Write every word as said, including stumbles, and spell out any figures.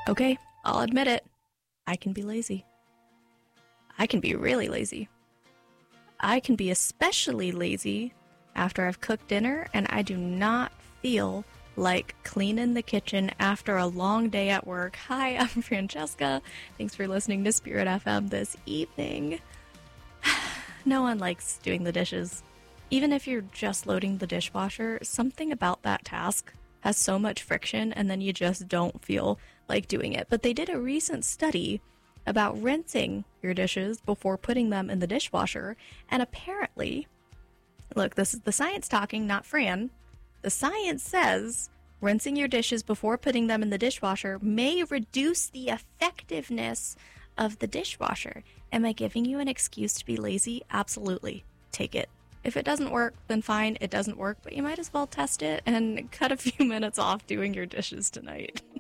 Okay, I'll admit it. I can be lazy. I can be really lazy. I can be especially lazy after I've cooked dinner and I do not feel like cleaning the kitchen after a long day at work. Hi, I'm Francesca. Thanks for listening to Spirit F M this evening. No one likes doing the dishes. Even if you're just loading the dishwasher, something about that task has so much friction and then you just don't feel like doing it. But they did a recent study about rinsing your dishes before putting them in the dishwasher, and apparently, look, this is the science talking, not Fran. The science says rinsing your dishes before putting them in the dishwasher may reduce the effectiveness of the dishwasher. Am I giving you an excuse to be lazy? Absolutely. Take it. If it doesn't work, then fine, it doesn't work, but you might as well test it and cut a few minutes off doing your dishes tonight.